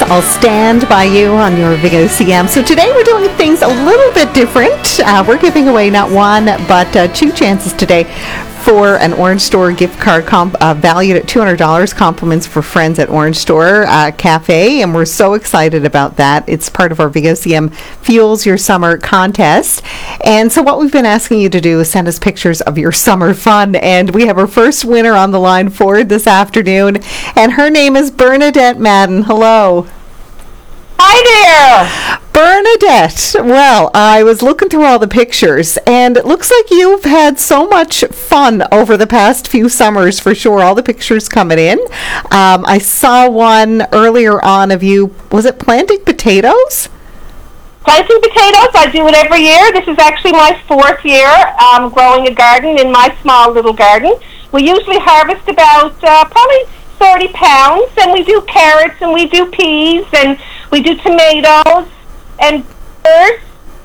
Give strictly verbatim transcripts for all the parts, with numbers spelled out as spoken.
I'll stand by you on your V O C M. So today we're doing things a little bit different. Uh, we're giving away not one, but uh, two chances today for an Orange Store gift card comp, uh, valued at two hundred dollars, compliments for friends at Orange Store uh, Cafe, and we're so excited about that. It's part of our V O C M Fuels Your Summer contest. And so what we've been asking you to do is send us pictures of your summer fun, and we have our first winner on the line for this afternoon, and her name is Bernadette Madden. Hello. Hi there. Bernadette, well, I was looking through all the pictures, and it looks like you've had so much fun over the past few summers, for sure. All the pictures coming in. Um, I saw one earlier on of you, was it planting potatoes? Planting potatoes, I do it every year. This is actually my fourth year um, growing a garden in my small little garden. We usually harvest about uh, probably thirty pounds, and we do carrots, and we do peas, and we do tomatoes, and peppers.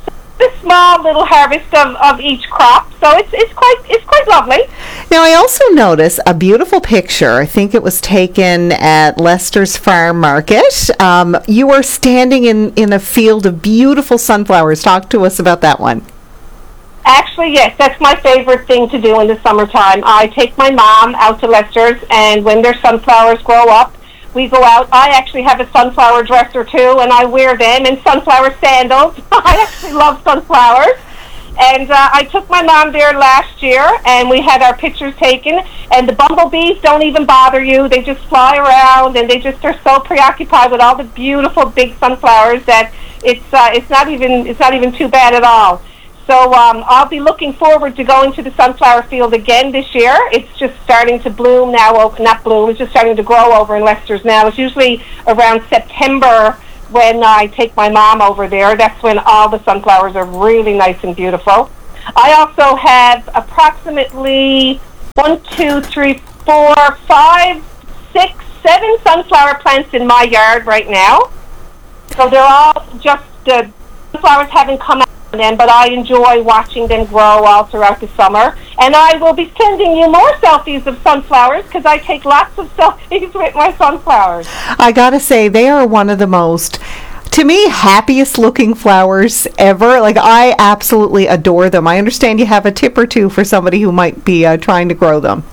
A small little harvest of, of each crop, so it's it's quite it's quite lovely. Now, I also noticed a beautiful picture. I think it was taken at Leicester's Farm Market. Um, you are standing in, in a field of beautiful sunflowers. Talk to us about that one. Actually, yes, that's my favorite thing to do in the summertime. I take my mom out to Leicester's, and when their sunflowers grow up, we go out. I actually have a sunflower dresser too, and I wear them, and sunflower sandals. I actually love sunflowers. And uh, I took my mom there last year, and we had our pictures taken, and the bumblebees don't even bother you. They just fly around, and they just are so preoccupied with all the beautiful big sunflowers that it's uh, it's not even it's not even too bad at all. So um, I'll be looking forward to going to the sunflower field again this year. It's just starting to bloom now. Oh, not bloom, it's just starting to grow over in Leicester's now. It's usually around September when I take my mom over there. That's when all the sunflowers are really nice and beautiful. I also have approximately one, two, three, four, five, six, seven sunflower plants in my yard right now. So they're all just, the sunflowers haven't come out them, but I enjoy watching them grow all throughout the summer. And I will be sending you more selfies of sunflowers because I take lots of selfies with my sunflowers. I gotta say, they are one of the most, to me, happiest looking flowers ever. Like, I absolutely adore them. I understand you have a tip or two for somebody who might be uh, trying to grow them.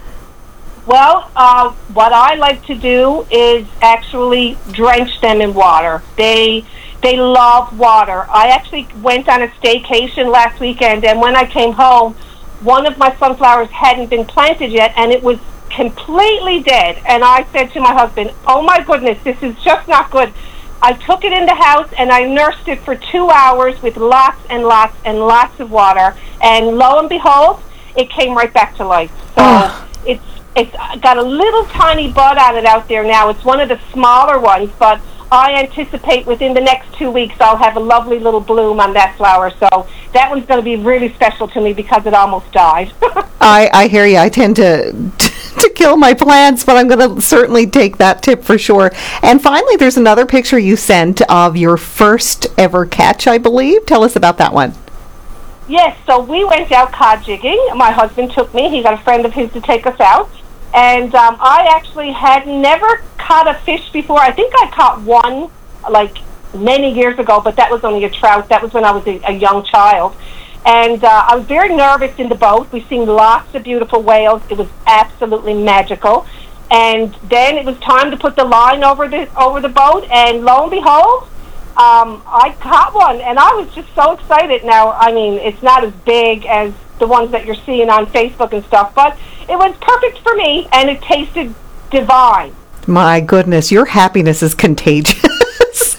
Well, uh, what I like to do is actually drench them in water. They They love water. I actually went on a staycation last weekend, and when I came home, one of my sunflowers hadn't been planted yet, and it was completely dead. And I said to my husband, oh my goodness, this is just not good. I took it in the house, and I nursed it for two hours with lots and lots and lots of water, and lo and behold, it came right back to life. So oh. it's it's got a little tiny bud on it out there now. It's one of the smaller ones, but I anticipate within the next two weeks I'll have a lovely little bloom on that flower. So that one's going to be really special to me because it almost died. I, I hear you. I tend to to kill my plants, but I'm going to certainly take that tip for sure. And finally, there's another picture you sent of your first ever catch, I believe. Tell us about that one. Yes, so we went out cod jigging. My husband took me. He got a friend of his to take us out. And um, I actually had never caught a fish before. I think I caught one, like, many years ago, but that was only a trout. That was when I was a, a young child. And uh, I was very nervous in the boat. We've seen lots of beautiful whales. It was absolutely magical. And then it was time to put the line over the over the boat, and lo and behold, um, I caught one. And I was just so excited. Now, I mean, it's not as big as the ones that you're seeing on Facebook and stuff, but it was perfect for me, and it tasted divine. My goodness, your happiness is contagious.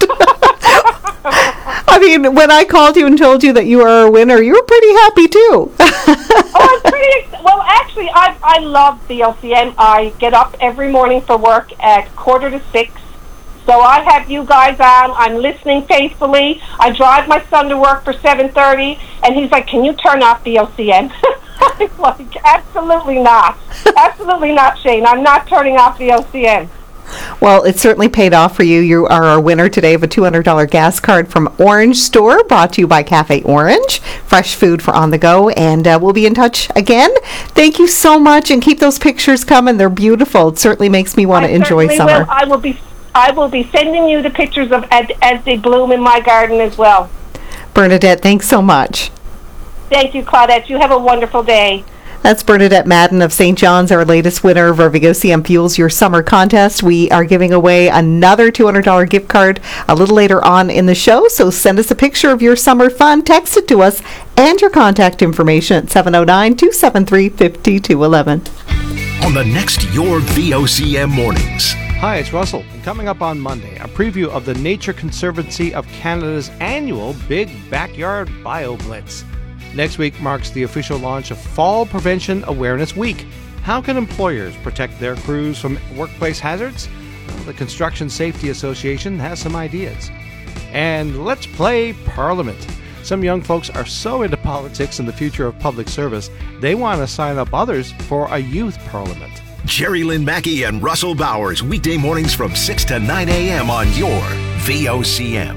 I mean, when I called you and told you that you are a winner, you were pretty happy too. Oh, I'm pretty ex- well, actually, I I love V O C M. I get up every morning for work at quarter to six. So I have you guys on. I'm listening faithfully. I drive my son to work for seven thirty, and he's like, can you turn off V O C M? I'm like, absolutely not. Absolutely not, Shane. I'm not turning off V O C M. Well, it certainly paid off for you. You are our winner today of a two hundred dollars gas card from Orange Store, brought to you by Cafe Orange. Fresh food for on the go, and uh, we'll be in touch again. Thank you so much, and keep those pictures coming. They're beautiful. It certainly makes me want to enjoy summer. Will. I will be I will be sending you the pictures of as, as they bloom in my garden as well. Bernadette, thanks so much. Thank you, Claudette. You have a wonderful day. That's Bernadette Madden of Saint John's, our latest winner of our Vigo C M Fuels Your Summer Contest. We are giving away another two hundred dollars gift card a little later on in the show, so send us a picture of your summer fun, text it to us, and your contact information at seven oh nine, two seven three, five two one one. On the next Your V O C M Mornings. Hi, it's Russell. And coming up on Monday, a preview of the Nature Conservancy of Canada's annual Big Backyard Bio Blitz. Next week marks the official launch of Fall Prevention Awareness Week. How can employers protect their crews from workplace hazards? Well, the Construction Safety Association has some ideas. And let's play Parliament. Some young folks are so into politics and the future of public service, they want to sign up others for a youth parliament. Jerry Lynn Mackey and Russell Bowers, weekday mornings from six to nine a.m. on your V O C M.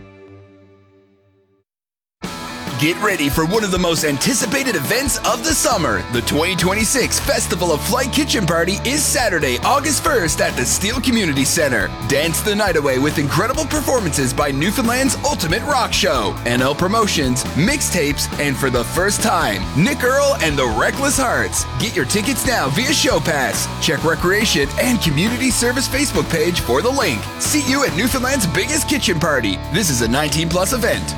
Get ready for one of the most anticipated events of the summer. The twenty twenty-six Festival of Flight Kitchen Party is Saturday, August first at the Steele Community Center. Dance the night away with incredible performances by Newfoundland's Ultimate Rock Show, N L Promotions, mixtapes, and for the first time, Nick Earl and the Reckless Hearts. Get your tickets now via Show Pass. Check Recreation and Community Service Facebook page for the link. See you at Newfoundland's biggest kitchen party. This is a nineteen plus event.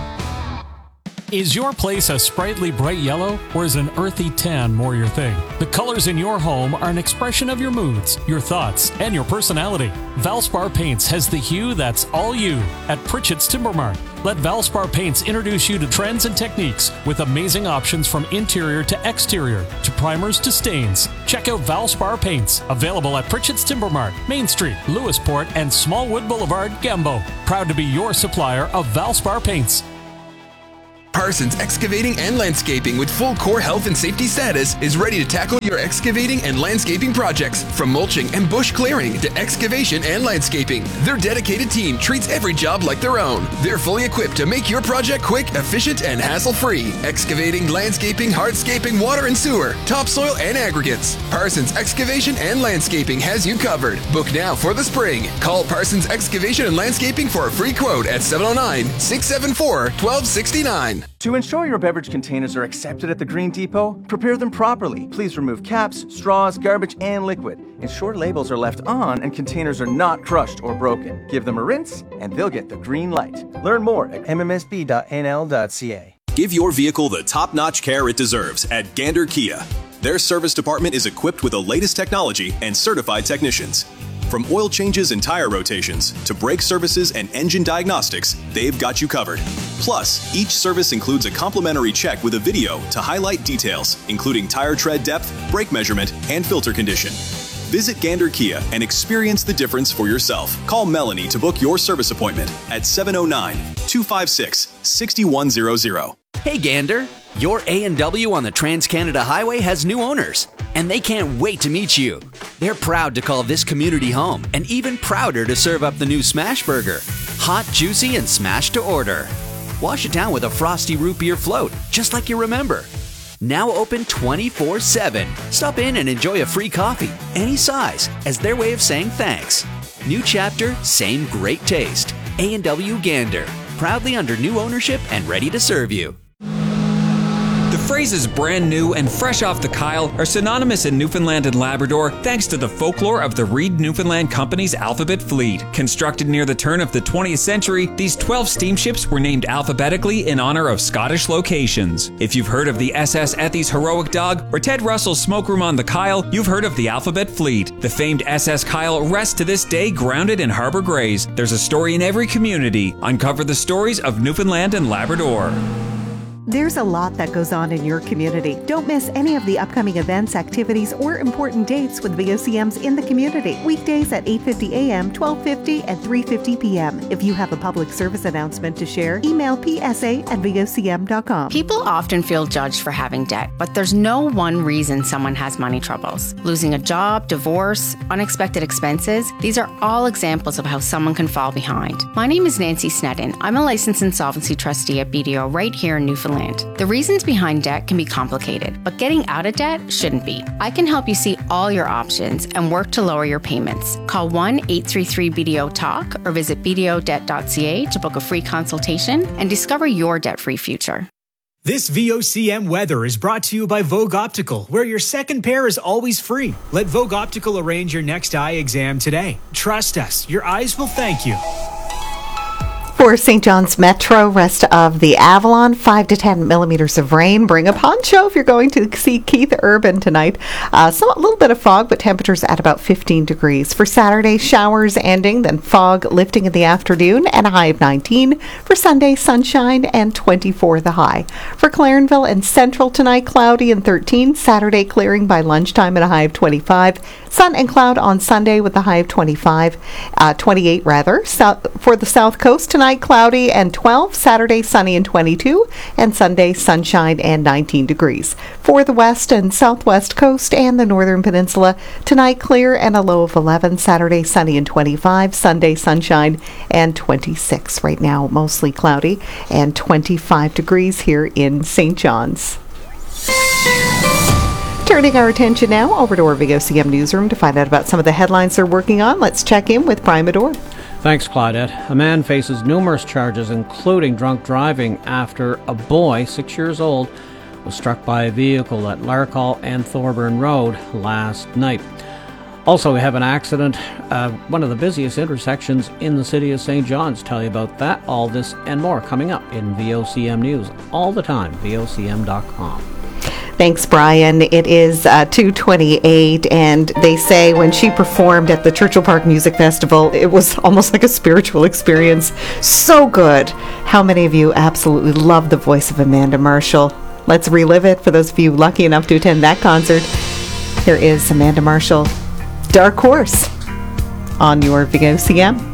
Is your place a sprightly bright yellow, or is an earthy tan more your thing? The colors in your home are an expression of your moods, your thoughts, and your personality. Valspar Paints has the hue that's all you at Pritchett's Timber Mart. Let Valspar Paints introduce you to trends and techniques with amazing options from interior to exterior, to primers to stains. Check out Valspar Paints, available at Pritchett's Timber Mart, Main Street, Lewisport, and Smallwood Boulevard, Gambo. Proud to be your supplier of Valspar Paints. Parsons Excavating and Landscaping, with full core health and safety status, is ready to tackle your excavating and landscaping projects. From mulching and bush clearing to excavation and landscaping, their dedicated team treats every job like their own. They're fully equipped to make your project quick, efficient, and hassle-free. Excavating, landscaping, hardscaping, water and sewer, topsoil, and aggregates. Parsons Excavation and Landscaping has you covered. Book now for the spring. Call Parsons Excavation and Landscaping for a free quote at seven oh nine, six seven four, one two six nine. To ensure your beverage containers are accepted at the Green Depot, prepare them properly. Please remove caps, straws, garbage, and liquid. Ensure labels are left on and containers are not crushed or broken. Give them a rinse, and they'll get the green light. Learn more at m m s b dot n l dot c a. Give your vehicle the top-notch care it deserves at Gander Kia. Their service department is equipped with the latest technology and certified technicians. From oil changes and tire rotations to brake services and engine diagnostics, they've got you covered. Plus, each service includes a complimentary check with a video to highlight details, including tire tread depth, brake measurement, and filter condition. Visit Gander Kia and experience the difference for yourself. Call Melanie to book your service appointment at seven oh nine, two five six, six one zero zero. Hey Gander, your A and W on the Trans-Canada Highway has new owners, and they can't wait to meet you. They're proud to call this community home, and even prouder to serve up the new Smash Burger. Hot, juicy, and smashed to order. Wash it down with a frosty root beer float, just like you remember. Now open twenty-four seven. Stop in and enjoy a free coffee, any size, as their way of saying thanks. New chapter, same great taste. A and W Gander, proudly under new ownership and ready to serve you. The phrases brand new and fresh off the Kyle are synonymous in Newfoundland and Labrador thanks to the folklore of the Reed Newfoundland Company's Alphabet Fleet. Constructed near the turn of the twentieth century, these twelve steamships were named alphabetically in honor of Scottish locations. If you've heard of the S S Ethy's Heroic Dog or Ted Russell's Smoke Room on the Kyle, you've heard of the Alphabet Fleet. The famed S S Kyle rests to this day grounded in Harbour Grays. There's a story in every community. Uncover the stories of Newfoundland and Labrador. There's a lot that goes on in your community. Don't miss any of the upcoming events, activities, or important dates with V O C Ms in the community. Weekdays at eight fifty a m, twelve fifty, and three fifty p m If you have a public service announcement to share, email p s a at v o c m dot com. People often feel judged for having debt, but there's no one reason someone has money troubles. Losing a job, divorce, unexpected expenses, these are all examples of how someone can fall behind. My name is Nancy Snedden. I'm a licensed insolvency trustee at B D O right here in Newfoundland Disneyland. The reasons behind debt can be complicated, but getting out of debt shouldn't be. I can help you see all your options and work to lower your payments. Call one eight three three B D O talk or visit b d o debt dot c a to book a free consultation and discover your debt-free future. This V O C M weather is brought to you by Vogue Optical, where your second pair is always free. Let Vogue Optical arrange your next eye exam today. Trust us, your eyes will thank you. For Saint John's Metro, rest of the Avalon, five to ten millimeters of rain. Bring a poncho if you're going to see Keith Urban tonight. Uh, so a little bit of fog, but temperatures at about fifteen degrees. For Saturday, showers ending, then fog lifting in the afternoon and a high of nineteen. For Sunday, sunshine and twenty-four the high. For Clarenville and Central tonight, cloudy and thirteen. Saturday, clearing by lunchtime and a high of twenty-five. Sun and cloud on Sunday with a high of twenty-five, uh, twenty-eight rather. South, for the South Coast tonight, cloudy and twelve. Saturday, sunny and twenty-two. And Sunday, sunshine and nineteen degrees. For the West and Southwest Coast and the Northern Peninsula, tonight clear and a low of eleven. Saturday, sunny and twenty-five. Sunday, sunshine and twenty-six. Right now, mostly cloudy and twenty-five degrees here in Saint John's. Turning our attention now over to our V O C M newsroom to find out about some of the headlines they're working on. Let's check in with Brian Medore. Thanks, Claudette. A man faces numerous charges, including drunk driving, after a boy, six years old, was struck by a vehicle at Larcall and Thorburn Road last night. Also, we have an accident at one of the busiest intersections in the city of Saint John's. Tell you about that, all this, and more coming up in V O C M News all the time, V O C M dot com. Thanks, Brian. It is uh, two twenty-eight, and they say when she performed at the Churchill Park Music Festival, it was almost like a spiritual experience. So good. How many of you absolutely love the voice of Amanda Marshall? Let's relive it for those of you lucky enough to attend that concert. Here is Amanda Marshall, Dark Horse, on your V O C M.